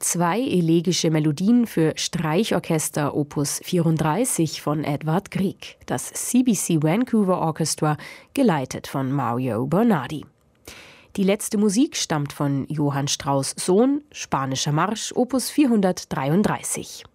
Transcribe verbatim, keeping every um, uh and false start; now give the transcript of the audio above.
Zwei elegische Melodien für Streichorchester Opus vierunddreißig von Edvard Grieg, das C B C Vancouver Orchestra, geleitet von Mario Bernardi. Die letzte Musik stammt von Johann Strauss' Sohn, Spanischer Marsch, Opus vierhundertdreiunddreißig.